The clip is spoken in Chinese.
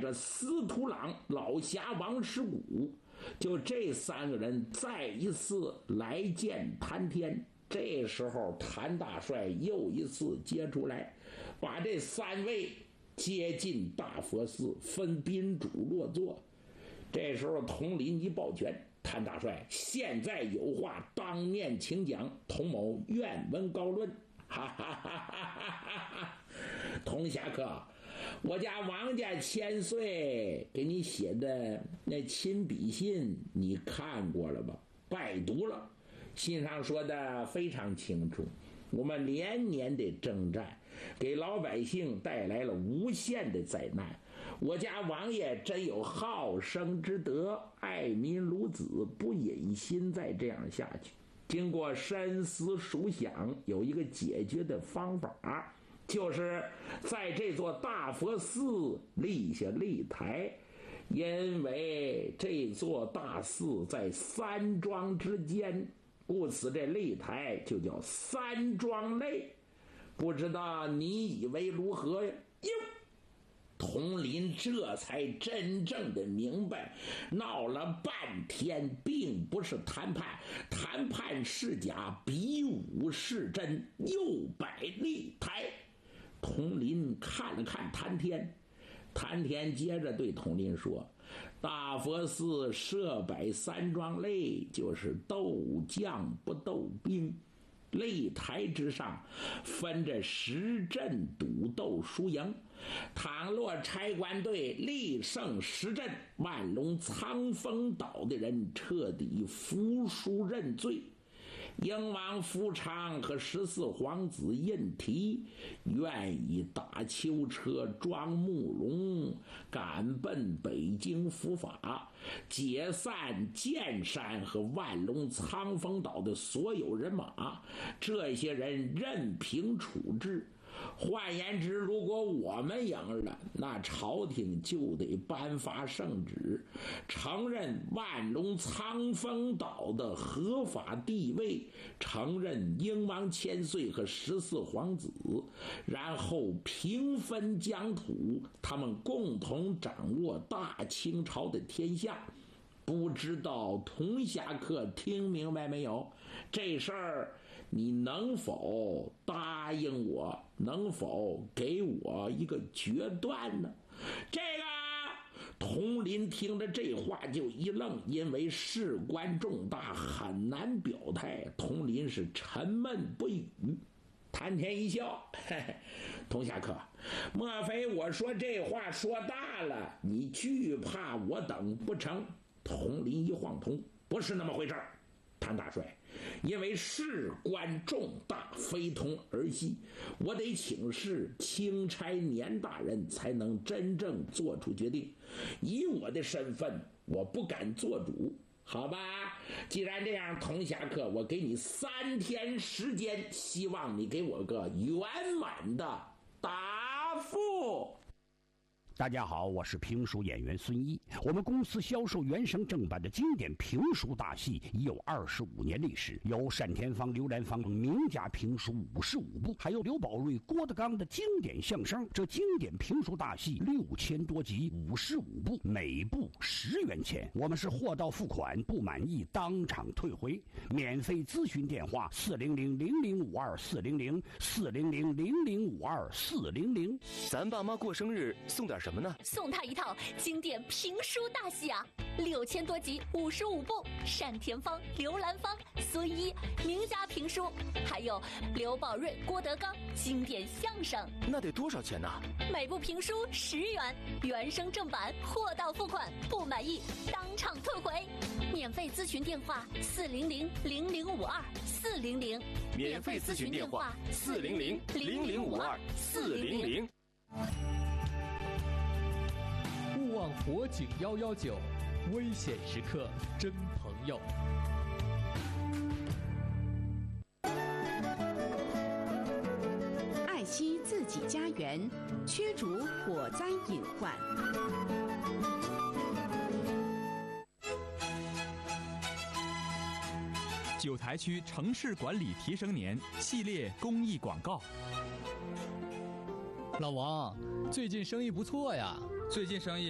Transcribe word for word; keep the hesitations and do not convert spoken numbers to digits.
着司徒郎、老侠王石谷，就这三个人再一次来见谭天。这时候谭大帅又一次接出来，把这三位接进大佛寺，分宾主落座。这时候统领一抱拳，谭大帅现在有话当面请讲，童某愿闻高论。哈哈哈哈哈哈！童侠客，我家王家千岁给你写的那亲笔信你看过了吧？拜读了，信上说的非常清楚，我们连年的征战给老百姓带来了无限的灾难，我家王爷真有好生之德，爱民如子，不忍心再这样下去。经过深思熟想，有一个解决的方法，就是在这座大佛寺立下擂台。因为这座大寺在三庄之间，故此这擂台就叫三庄擂。不知道你以为如何呀？哟，统领这才真正的明白，闹了半天并不是谈判，谈判是假，比武是真，又摆擂台。统领看了看谭天，谭天接着对统领说，大佛寺设摆三庄擂，就是斗将不斗兵，擂台之上分着十阵赌斗输赢，倘若差官队力胜十阵，万隆苍风岛的人彻底服输认罪。英王福昌和十四皇子胤禔愿意打囚车装木龙，赶奔北京伏法，解散剑山和万隆苍风岛的所有人马，这些人任凭处置。换言之，如果我们赢了，那朝廷就得颁发圣旨，承认万隆苍风岛的合法地位，承认英王千岁和十四皇子，然后平分疆土，他们共同掌握大清朝的天下。不知道童侠客听明白没有？这事儿你能否答应我？能否给我一个决断呢？这个统领听着这话就一愣，因为事关重大，很难表态。统领是沉闷不语。谭天一笑，嘿嘿，童侠客，莫非我说这话说大了，你惧怕我等不成？统领一晃头，不是那么回事儿。谭大帅，因为事关重大，非同儿戏，我得请示钦差年大人才能真正做出决定。以我的身份，我不敢做主，好吧？既然这样，童侠客，我给你三天时间，希望你给我个圆满的答复。 大家好，我是评书演员孙一。我们公司销售原声正版的经典评书大戏已有二十五年历史，有单田芳、刘兰芳名家评书五十五部，还有刘宝瑞、郭德纲的经典相声。这经典评书大戏六千多集，五十五部，每部十元钱。我们是货到付款，不满意当场退回。免费咨询电话：四零零零零五二四零零四零零零零五二四零零。 咱爸妈过生日送点什么呢？ 送他一套经典评书大戏啊，六千多集，五十五部，单田芳、刘兰芳、孙一名家评书，还有刘宝瑞、郭德纲经典相声。 那得多少钱呢？ 每部评书十元，原声正版，货到付款，不满意当场退回。免费咨询电话：四零零零零五二四零零。 免费咨询电话：四零零零零五二四零零。 勿忘火警幺幺九，危险时刻真朋友。 爱惜自己家园，驱逐火灾隐患。 九台区城市管理提升年系列公益广告。 老王，最近生意不错呀。 最近生意